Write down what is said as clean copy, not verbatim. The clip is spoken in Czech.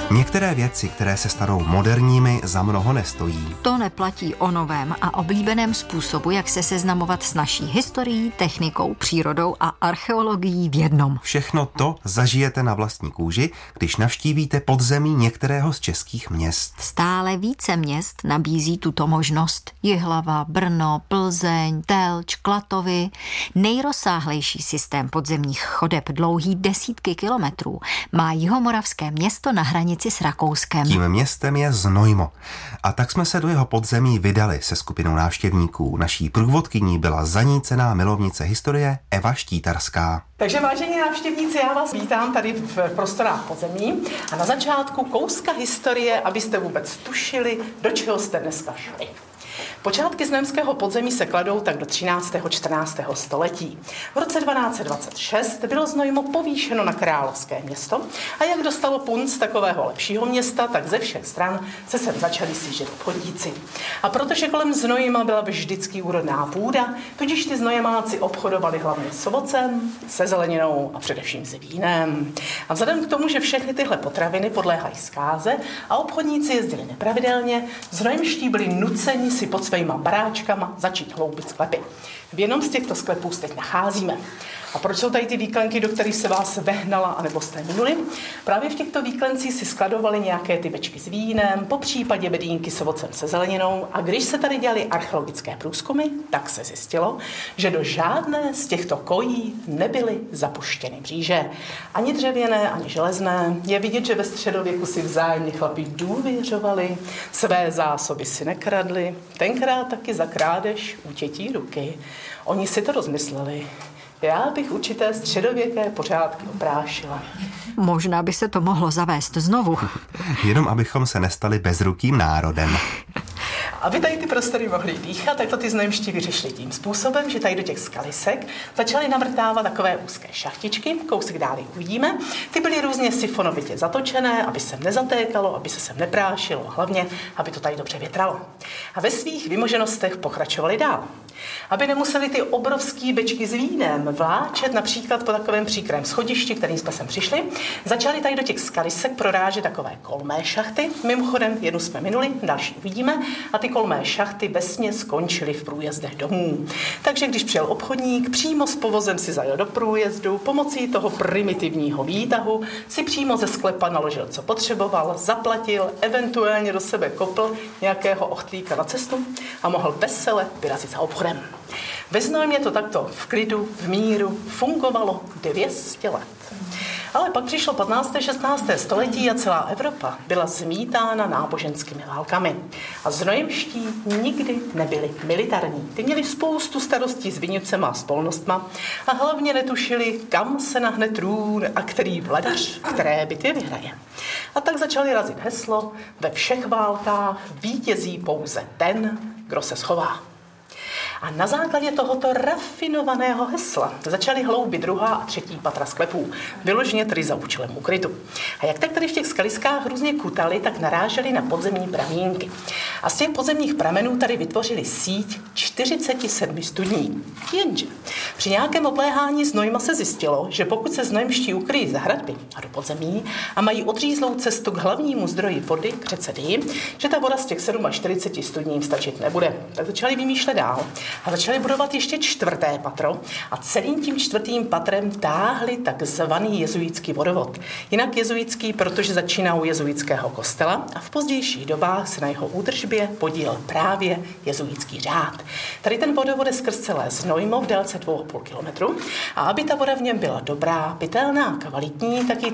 Některé věci, které se stanou moderními, za mnoho nestojí. To neplatí o novém a oblíbeném způsobu, jak se seznamovat s naší historií, technikou, přírodou a archeologií v jednom. Všechno to zažijete na vlastní kůži, když navštívíte podzemí některého z českých měst. Stále více měst nabízí tuto možnost. Jihlava, Brno, Plzeň, Telč, Klatovy. Nejrozsáhlejší systém podzemních chodeb dlouhý desítky kilometrů má jihomoravské město na hranici s Rakouskem. Tím městem je Znojmo. A tak jsme se do jeho podzemí vydali se skupinou návštěvníků. Naší průvodkyní byla zanícená milovnice historie Eva Štítarská. Takže vážení návštěvníci, já vás vítám tady v prostorách podzemí a na začátku kouska historie, abyste vůbec tušili, do čeho jste dneska šli. Počátky znojemského podzemí se kladou tak do 13. 14. století. V roce 1226 bylo Znojmo povýšeno na královské město a jak dostalo punc takového lepšího města, tak ze všech stran se sem začali sjíždět obchodníci. A protože kolem Znojma byla vždycky úrodná půda, tudíž ty Znojmáci obchodovali hlavně s ovocem, se zeleninou a především s vínem. A vzhledem k tomu, že všechny tyhle potraviny podléhají zkáze a obchodníci jezdili nepravidelně, znojemští byli nuceni si pod svýma baráčkama začít hloubit sklepy. V jednom z těchto sklepů se teď nacházíme. A proč jsou tady ty výklenky, do kterých se vás vehnala, anebo jste minuli? Právě v těchto výklencích si skladovali nějaké ty bečky s vínem, popřípadě bedínky s ovocem se zeleninou. A když se tady dělali archeologické průzkumy, tak se zjistilo, že do žádné z těchto kojí nebyly zapuštěny mříže. Ani dřevěné, ani železné. Je vidět, že ve středověku si vzájemně chlapi důvěřovali, své zásoby si nekradli. Tenkrát taky za krádež utětí ruky. Oni si to rozmysleli. Já bych určité středověké pořádky oprášila. Možná by se to mohlo zavést znovu. Jenom abychom se nestali bezrukým národem. Aby tady ty prostory mohly dýchat, tak to ty znojemští vyřešili tím způsobem, že tady do těch skalisek začali navrtávat takové úzké šachtičky, kousek dál uvidíme. Ty byly různě sifonovitě zatočené, aby se nezatékalo, aby se sem neprášilo, hlavně, aby to tady dobře větralo. A ve svých vymoženostech pokračovali dál. Aby nemuseli ty obrovský bečky s vínem vláčet například po takovém příkrém schodišti, kterým jsme sem přišli, začali tady do těch skalisek prorážet takové kolmé šachty. Mimochodem, jednu jsme minuli, další uvidíme, a ty kolmé šachty vesměs skončily v průjezdech domů. Takže když přijel obchodník, přímo s povozem si zajel do průjezdu, pomocí toho primitivního výtahu si přímo ze sklepa naložil, co potřeboval, zaplatil, eventuálně do sebe kopl nějakého ochtlíka na cestu a mohl vesele vyrazit za obchodem. Ve Znojmě to takto v klidu, v míru fungovalo 200 let. Ale pak přišlo 15. 16. století a celá Evropa byla zmítána náboženskými válkami. A znojemští nikdy nebyli militární. Ty měli spoustu starostí s vinicema a spolnostma a hlavně netušili, kam se nahne trůn a který vladař, které bitvy vyhraje. A tak začali razit heslo: ve všech válkách vítězí pouze ten, kdo se schová. A na základě tohoto rafinovaného hesla začaly hloubit druhá a třetí patra sklepů, vyloženě tedy za účelem úkrytu. A jak tak tady v těch skaliskách různě kutali, tak naráželi na podzemní pramínky. A z těch podzemních pramenů tady vytvořili síť 47 studní. Jenže při nějakém obléhání Znojma se zjistilo, že pokud se znojemští ukryjí za hradby a do podzemí a mají odřízlou cestu k hlavnímu zdroji vody, k řece Dyji, že ta voda z těch 47 studní stačit nebude. Tak začali vymýšlet dál. A začali budovat ještě 4. patro a celým tím 4. patrem táhli takzvaný jezuitský vodovod. Jinak jezuitský, protože začíná u jezuitského kostela a v pozdějších dobách se na jeho údržbě podílel právě jezuitský řád. Tady ten vodovod je skrz celé Znojmo v délce 2,5 kilometru a aby ta voda v něm byla dobrá, pitelná, kvalitní, tak ji